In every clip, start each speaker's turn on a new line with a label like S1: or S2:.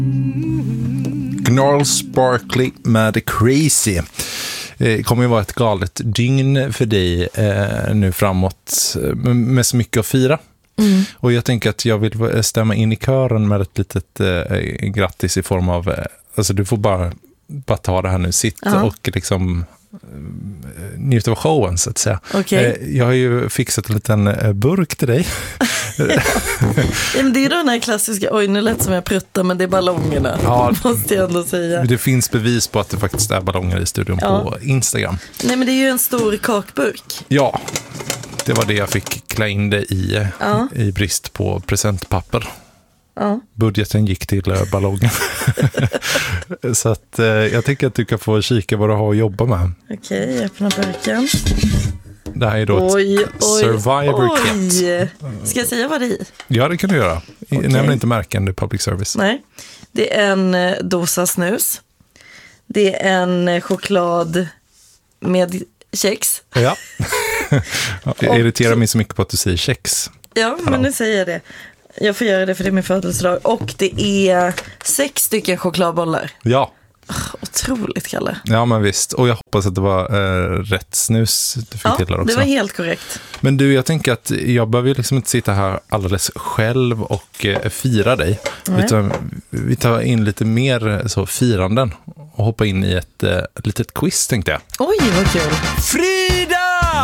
S1: Gnarls Sparkly med Crazy. Det kommer ju vara ett galet dygn för dig nu framåt med så mycket att fira. Och jag tänker att jag vill stämma in i kören med ett litet grattis i form av, alltså du får bara ta det här nu, sitt och liksom njuta av showen så att säga.
S2: Okay.
S1: Jag har ju fixat en liten burk till dig.
S2: Men det är den här klassiska, oj nu lät som jag pruttar men det är ballongerna, måste jag ändå säga.
S1: Det finns bevis på att det faktiskt är ballonger i studion på Instagram.
S2: Nej men det är ju en stor kakburk.
S1: Ja, det var det jag fick klä in det i brist på presentpapper. Budgeten gick till ballongen. Så att jag tycker att du kan få kika vad du har att jobba med.
S2: Okej, öppna burken.
S1: Det här är då ett Survivor Kit.
S2: Ska jag säga vad det är?
S1: Ja, det kan du göra. Nämn inte märken, det är public service.
S2: Nej, det är en dosa snus. Det är en choklad med kex.
S1: Ja. Det irriterar mig så mycket på att du säger kex.
S2: Ja, men nu säger jag det. Jag får göra det för det är min födelsedag. Och det är 6 stycken chokladbollar.
S1: Ja.
S2: Otroligt, Kalle.
S1: Ja, men visst. Och jag hoppas att det var rätt snus du fick till där också.
S2: Det var helt korrekt.
S1: Men du, jag tänker att jag behöver liksom inte sitta här alldeles själv och fira dig.
S2: Nej.
S1: Utan vi tar in lite mer så firanden och hoppar in i ett litet quiz, tänkte jag.
S2: Oj, vad kul.
S3: Frida!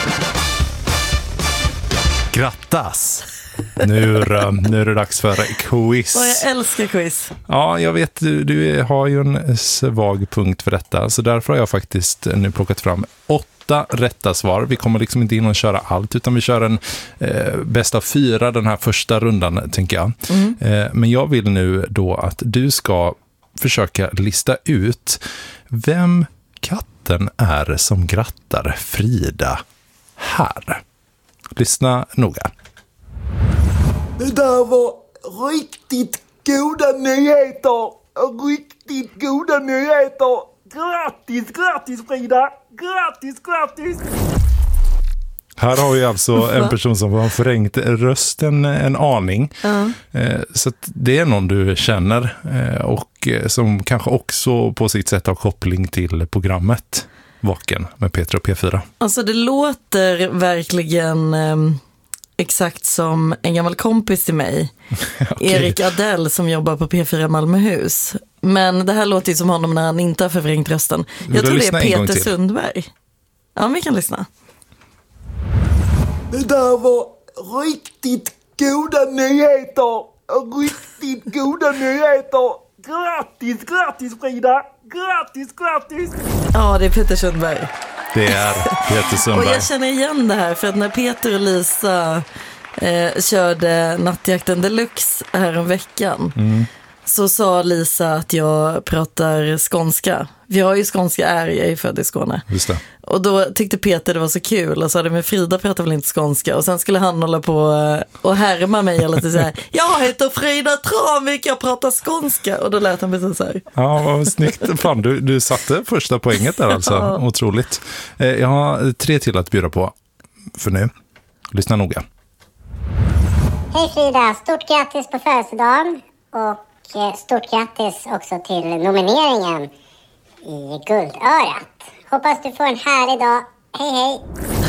S3: Grattas!
S1: Nu är det dags för quiz.
S2: Jag älskar quiz.
S1: Ja, jag vet, du har ju en svag punkt för detta. Så därför har jag faktiskt nu plockat fram 8 rätta svar. Vi kommer liksom inte in och köra allt, utan vi kör en bäst av 4 den här första rundan, tänker jag. Men jag vill nu då att du ska försöka lista ut vem katten är som grattar Frida här. Lyssna noga.
S4: Det där var riktigt goda nyheter. Riktigt goda nyheter. Grattis Frida. Grattis.
S1: Här har vi alltså en person som har förrängt rösten en aning. Så att det är någon du känner och som kanske också på sitt sätt har koppling till programmet Vaken med Peter och P4.
S2: Alltså det låter verkligen exakt som en gammal kompis till mig. Okay. Erik Adell som jobbar på P4 Malmöhus. Men det här låter ju som honom när han inte har förvrängt rösten. Jag tror det är Peter Sundberg. Ja, vi kan lyssna.
S4: Det där var riktigt goda nyheter. Riktigt goda nyheter. Grattis Frida. Grattis.
S2: Ja, det är Peter Sundberg.
S1: Det är Peter Sundberg.
S2: Och jag känner igen det här för att när Peter och Lisa körde Nattjakten Deluxe här om veckan så sa Lisa att jag pratar skånska. Vi har ju skånska jag är född i Skåne.
S1: Just det.
S2: Och då tyckte Peter det var så kul och sa det, men Frida pratar väl inte skånska. Och sen skulle han hålla på och härma mig eller så här. Jag heter Frida Travik, jag pratar skånska. Och då lät han precis så här.
S1: Ja, vad snyggt. Fan, du satte första poänget där alltså. Otroligt. Jag har 3 till att bjuda på för nu. Lyssna noga.
S5: Hej Frida, stort grattis på födelsedagen. Och stort grattis också till nomineringen i Guldörat. Hoppas du får en härlig dag. Hej.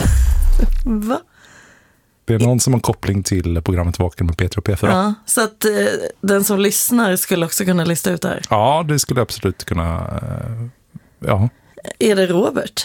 S2: Va?
S1: Det är någon som har koppling till programmet Vaken med Peter och P4.
S2: Ja, så att den som lyssnar skulle också kunna lista ut det här.
S1: Ja, det skulle absolut kunna. Ja.
S2: Är det Robert?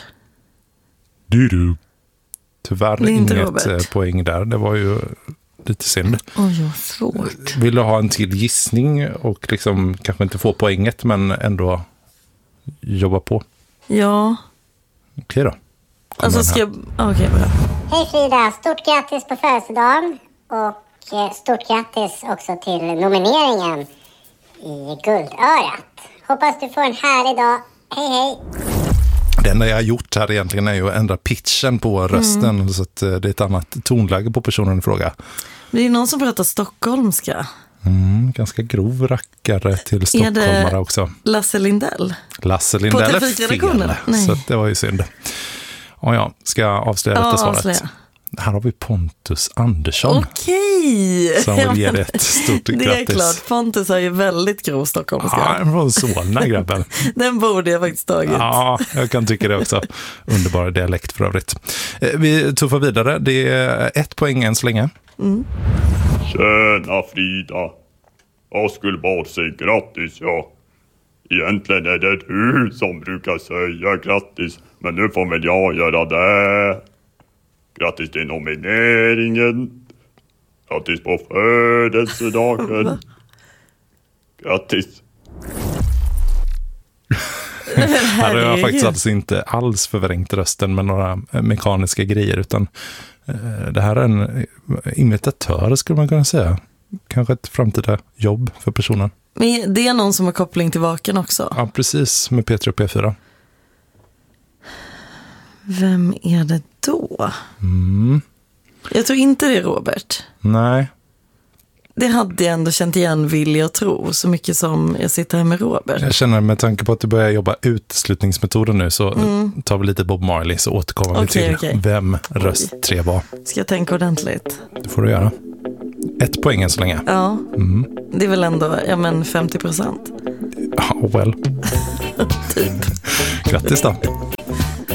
S1: Du. Tyvärr inget
S2: Robert.
S1: Poäng där. Det var ju lite synd.
S2: Oj, vad svårt.
S1: Vill du ha en till gissning och liksom kanske inte få poänget men ändå jobba på?
S2: Ja.
S1: Okej då.
S2: Alltså ska jag... Okej, bra.
S5: Hej Frida, stort grattis på födelsedagen. Och stort grattis också till nomineringen i Guldörat. Hoppas du får en härlig dag. Hej.
S1: Det enda jag har gjort här egentligen är ju att ändra pitchen på rösten så att det är ett annat tonläge på personen i fråga.
S2: Men det är någon som pratar stockholmska.
S1: Ganska grov rackare till stockholmare också.
S2: Lasse Lindell?
S1: Lasse Lindell är fel,
S2: Nej.
S1: så det var ju synd. Och ja, ska jag avslöja detta svaret?
S2: Avslöja.
S1: Här har vi Pontus Andersson.
S2: Okej!
S1: Som vill ge det ett stort
S2: det
S1: grattis.
S2: är klart, Pontus har ju väldigt grov stockholmska.
S1: Ja, den var Solna, grabben.
S2: Den borde jag faktiskt tagit.
S1: Ja, jag kan tycka det också. Underbar dialekt för övrigt. Vi tuffar vidare. Det är 1 poäng än så länge.
S6: Tjena Frida. Jag skulle bara säga grattis, ja. Egentligen är det du som brukar säga grattis, men nu får väl jag göra det. Grattis till nomineringen. Grattis på födelsedagen. Grattis.
S1: Här har jag faktiskt alltså inte alls förvrängt rösten med några mekaniska grejer, utan det här är en imitatör, skulle man kunna säga. Kanske ett framtida jobb för personen.
S2: Men det är någon som har koppling till Vaken också.
S1: Ja, precis, med P3 och P4.
S2: Vem är det då? Jag tror inte det är Robert.
S1: Nej.
S2: Det hade jag ändå känt igen, vill jag tro, så mycket som jag sitter här med Robert.
S1: Jag känner, med tanke på att du börjar jobba utslutningsmetoden nu, så tar vi lite Bob Marley, så återkommer vi till vem röst 3 var.
S2: Ska jag tänka ordentligt?
S1: Det får du göra. 1 poäng än så länge.
S2: Ja, det är väl ändå 50%.
S1: Ja, well.
S2: Typ.
S1: Grattis då.